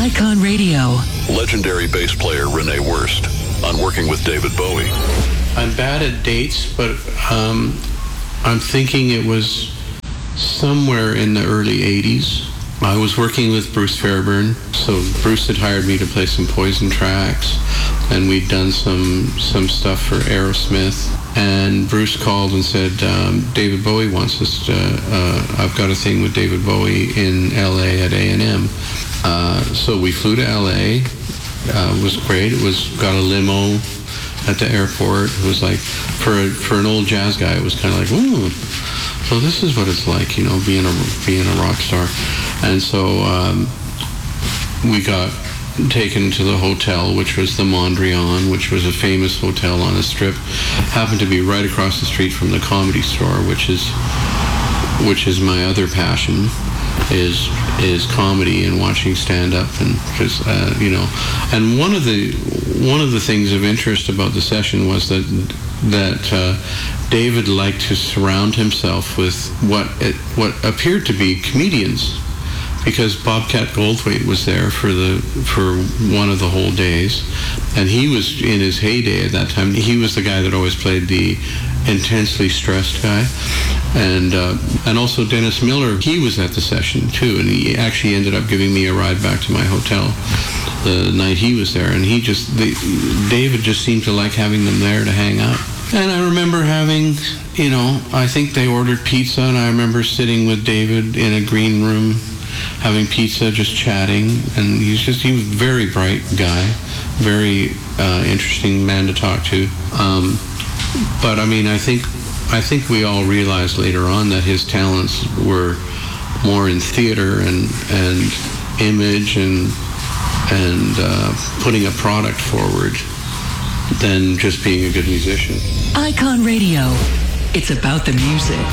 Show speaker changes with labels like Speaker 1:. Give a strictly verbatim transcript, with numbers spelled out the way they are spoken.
Speaker 1: Icon Radio.
Speaker 2: Legendary bass player Renee Wurst on Working with David Bowie.
Speaker 3: I'm bad at dates, but um, I'm thinking it was somewhere in the early eighties. I was working with Bruce Fairbairn, so Bruce had hired me to play some Poison tracks, and we'd done some some stuff for Aerosmith. And Bruce called and said, um, David Bowie wants us to, uh, I've got a thing with David Bowie in L A at A and M. Uh, so we flew to L A. Uh, it was great. It was got a limo at the airport. It was like, for a, for an old jazz guy, it was kind of like, ooh, so this is what it's like, you know, being a being a rock star. And so um, we got taken to the hotel, which was the Mondrian, which was a famous hotel on the Strip. Happened to be right across the street from the Comedy Store, which is which is my other passion, is is comedy and watching stand-up, and just uh, you know. And one of the one of the things of interest about the session was that that uh, David liked to surround himself with what it, what appeared to be comedians, because Bobcat Goldthwait was there for the for one of the whole days, and he was in his heyday at that time. He was the guy that always played the intensely stressed guy, and uh, and also Dennis Miller. He was at the session too, and he actually ended up giving me a ride back to my hotel the night he was there. And he just the, David just seemed to like having them there to hang out. And I remember having, you know, I think they ordered pizza, and I remember sitting with David in a green room having pizza, just chatting. And he's just, he was a very bright guy, very uh, interesting man to talk to. Um, but I mean, I think I think we all realized later on that his talents were more in theater and and image and and uh, putting a product forward than just being a good musician.
Speaker 1: Icon Radio. It's about the music.